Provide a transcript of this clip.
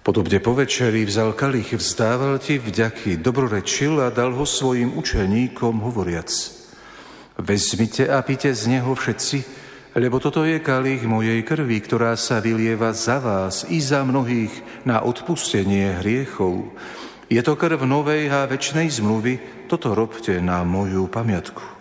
Podobne po večeri vzal kalich, vzdával ti vďaky, dobrorečil a dal ho svojim učeníkom hovoriac: Vezmite a pite z neho všetci, lebo toto je kalich mojej krvi, ktorá sa vylieva za vás i za mnohých na odpustenie hriechov. Je to krv novej a večnej zmluvy, toto robte na moju pamiatku.